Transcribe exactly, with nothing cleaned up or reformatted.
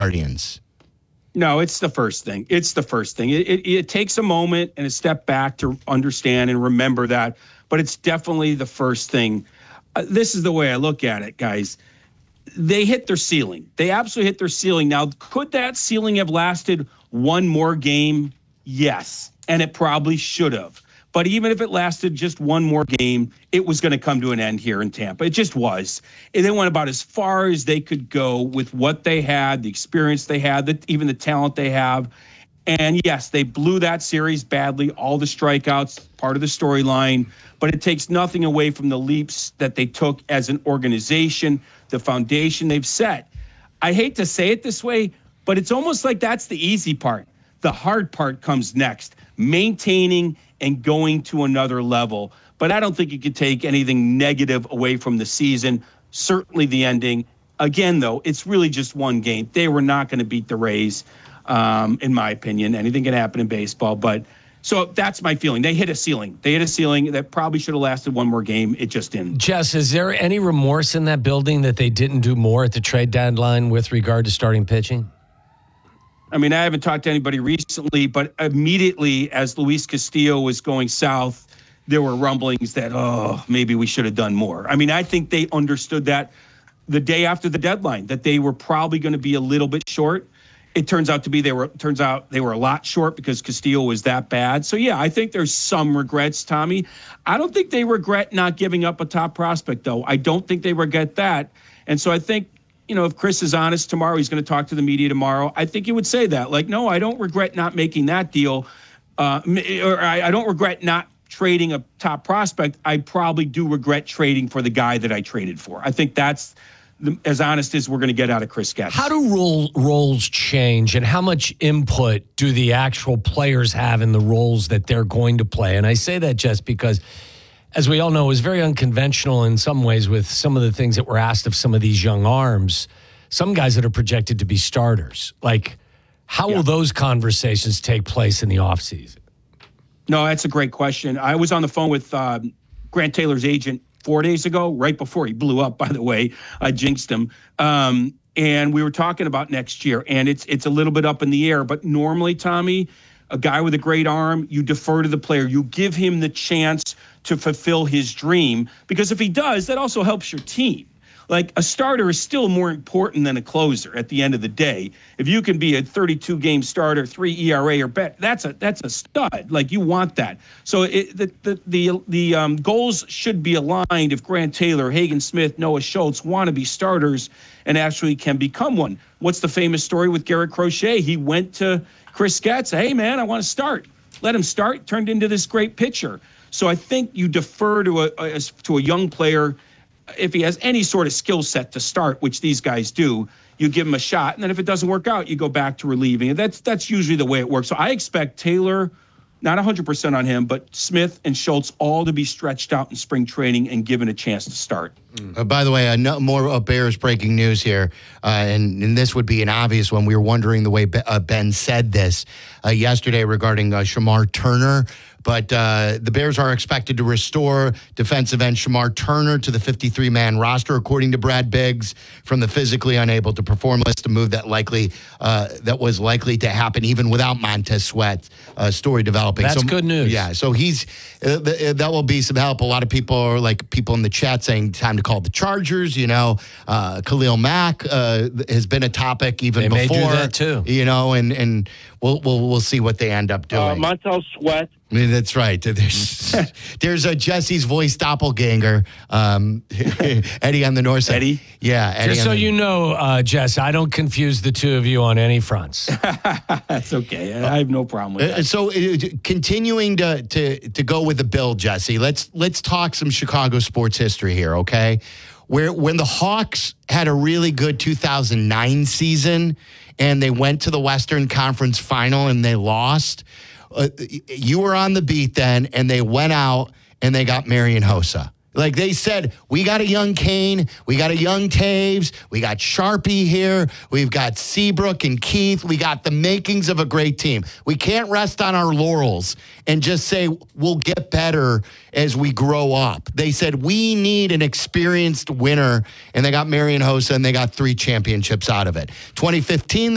Guardians? No, it's the first thing. It's the first thing. It, it, it takes a moment and a step back to understand and remember that, but it's definitely the first thing. Uh, this is the way I look at it, guys. They hit their ceiling. They absolutely hit their ceiling. Now, could that ceiling have lasted one more game? Yes, and it probably should have. But even if it lasted just one more game, it was going to come to an end here in Tampa. It just was. And they went about as far as they could go with what they had, the experience they had, the, even the talent they have. And yes, they blew that series badly, all the strikeouts, part of the storyline. But it takes nothing away from the leaps that they took as an organization, the foundation they've set. I hate to say it this way, but it's almost like that's the easy part. The hard part comes next, maintaining and going to another level. But I don't think you could take anything negative away from the season, certainly the ending. Again, though, it's really just one game. They were not going to beat the Rays, um, in my opinion. Anything can happen in baseball. But so that's my feeling. They hit a ceiling. They hit a ceiling that probably should have lasted one more game. It just didn't. Jess, is there any remorse in that building that they didn't do more at the trade deadline with regard to starting pitching? I mean, I haven't talked to anybody recently, but immediately as Luis Castillo was going south, there were rumblings that, oh, maybe we should have done more. I mean, I think they understood that the day after the deadline, that they were probably going to be a little bit short. It turns out to be they were turns out they were a lot short because Castillo was that bad. So, yeah, I think there's some regrets, Tommy. I don't think they regret not giving up a top prospect, though. I don't think they regret that. And so I think, you know, if Chris is honest tomorrow, he's going to talk to the media tomorrow. I think he would say that. Like, no, I don't regret not making that deal. Uh, or I, I don't regret not trading a top prospect. I probably do regret trading for the guy that I traded for. I think that's the, as honest as we're going to get out of Chris Getz. How do role, roles change, and how much input do the actual players have in the roles that they're going to play? And I say that just because, as we all know, it was very unconventional in some ways with some of the things that were asked of some of these young arms, some guys that are projected to be starters. Like, how yeah. will those conversations take place in the offseason? No, that's a great question. I was on the phone with uh, Grant Taylor's agent four days ago, right before he blew up, by the way. I jinxed him. Um, and we were talking about next year, and it's it's a little bit up in the air. But normally, Tommy, a guy with a great arm, you defer to the player. You give him the chance to fulfill his dream, because if he does, that also helps your team. Like, a starter is still more important than a closer at the end of the day. If you can be a thirty-two game starter, three E R A or better, that's a that's a stud. Like, you want that. So it, the the the, the um, goals should be aligned if Grant Taylor, Hagen Smith, Noah Schultz want to be starters and actually can become one. What's the famous story with Garrett Crochet? He went to Chris Getz, hey, man, I want to start. Let him start, turned into this great pitcher. So I think you defer to a, a to a young player if he has any sort of skill set to start, which these guys do. You give him a shot, and then if it doesn't work out, you go back to relieving. And that's that's usually the way it works. So I expect Taylor, not one hundred percent on him, but Smith and Schultz all to be stretched out in spring training and given a chance to start. Uh, by the way, uh, no, more uh, Bears breaking news here, uh, and, and this would be an obvious one. We were wondering the way Be- uh, Ben said this uh, yesterday regarding uh, Shamar Turner. But uh, the Bears are expected to restore defensive end Shamar Turner to the fifty-three man roster, according to Brad Biggs, from the physically unable to perform list, a move that likely uh, that was likely to happen even without Montez Sweat uh, story developing. That's so, good news. Yeah, so he's uh, th- that will be some help. A lot of people are like people in the chat saying time to call the Chargers. You know, uh, Khalil Mack uh, has been a topic even they before. May do that too. You know, and and we'll we'll we'll see what they end up doing. Uh, Montez Sweat. I mean, that's right. There's there's a Jesse's voice doppelganger, um, Eddie on the north side. Eddie? Yeah, Eddie. Just so the, you know, uh, Jess, I don't confuse the two of you on any fronts. That's okay. I have no problem with that. Uh, so uh, continuing to, to to go with the bill, Jesse, let's let's talk some Chicago sports history here, okay? Where when the Hawks had a really good two thousand nine season and they went to the Western Conference Final and they lost, Uh, you were on the beat then, and they went out and they got Marian Hossa. Like they said, we got a young Kane, we got a young Taves, we got Sharpie here, we've got Seabrook and Keith, we got the makings of a great team. We can't rest on our laurels and just say we'll get better as we grow up. They said we need an experienced winner, and they got Marian Hossa, and they got three championships out of it. twenty fifteen